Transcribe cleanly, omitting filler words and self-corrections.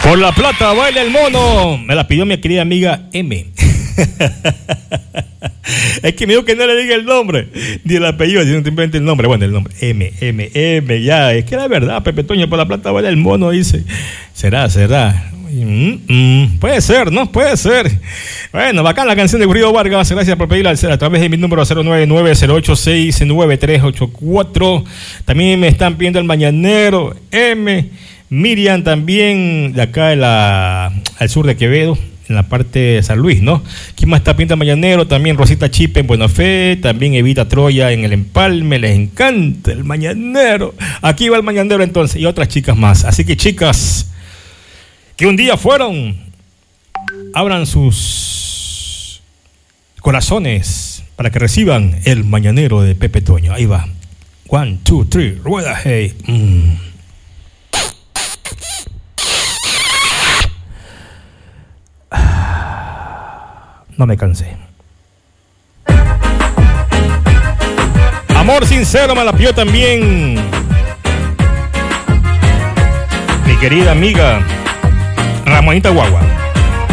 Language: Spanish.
Por la plata baila el mono. Me la pidió mi querida amiga M. Es que me dijo que no le diga el nombre ni el apellido, sino simplemente el nombre. Bueno, el nombre M, ya. Es que la verdad, Pepe Toño, por la plata baila el mono, dice. Será. Puede ser, ¿no? Puede ser. Bueno, bacán la canción de Gurrido Vargas. Gracias por pedirla a través de mi número 099-086-9384. También me están pidiendo el mañanero M. Miriam también, de acá al sur de Quevedo, en la parte de San Luis, ¿no? ¿Quién más está pidiendo el mañanero? También Rosita Chipe en Buena Fe, también Evita Troya en el Empalme. Les encanta el mañanero. Aquí va el mañanero entonces, y otras chicas más. Así que, chicas que un día fueron, abran sus corazones para que reciban el mañanero de Pepe Toño. Ahí va. 1, 2, 3, rueda, hey. No me cansé. Amor sincero me la pidió también mi querida amiga Ramonita Guagua.